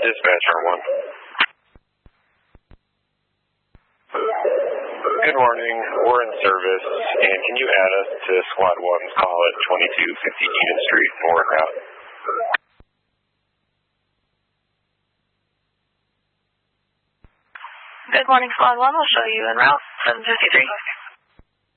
Dispatcher 1. Good morning. We're in service, and can you add us to Squad 1's call at 2250 Union Street, and we're en route. Good morning, Squad 1. We'll show you en route, 753.